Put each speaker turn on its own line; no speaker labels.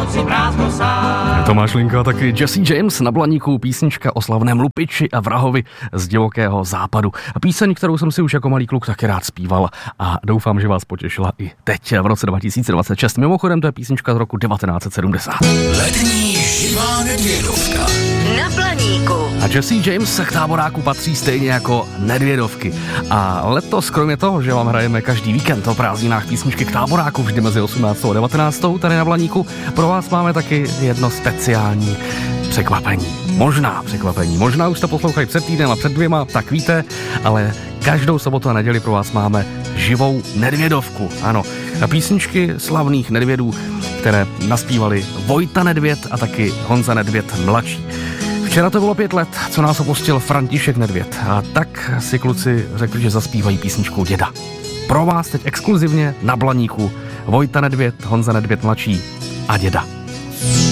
Vánoci prázdno sám.
Tomáš Linka a taky Jesse James na Blaníku, písnička o slavném lupiči a vrahovi z divokého západu. Píseň, kterou jsem si už jako malý kluk taky rád zpíval a doufám, že vás potěšila i teď v roce 2026. Mimochodem to je písnička z roku 1970.
Letní živá nedvědovka
Na Blaníku.
A Jesse James k táboráku patří stejně jako nedvědovky. A letos, kromě toho, že vám hrajeme každý víkend o prázdninách písničky k táboráku vždy mezi 18. a 19. tady na Blaníku, pro vás máme taky jedno speciální překvapení. Možná už jste poslouchali před týdnem a před 2, tak víte, ale každou sobotu a neděli pro vás máme živou nedvědovku. Ano, písničky slavných nedvědů, které naspívali Vojta Nedvěd a taky Honza Nedvěd mladší. Včera to bylo 5 let, co nás opustil František Nedvěd a tak si kluci řekli, že zaspívají písničku Děda. Pro vás teď exkluzivně na Blaníku Vojta Nedvěd, Honza Nedvěd mladší a Děda.